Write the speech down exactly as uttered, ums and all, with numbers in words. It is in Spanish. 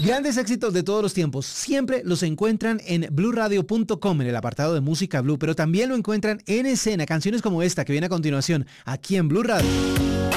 Grandes éxitos de todos los tiempos siempre los encuentran en blue radio punto com en el apartado de música blue, pero también lo encuentran en escena, canciones como esta que viene a continuación aquí en Blue Radio.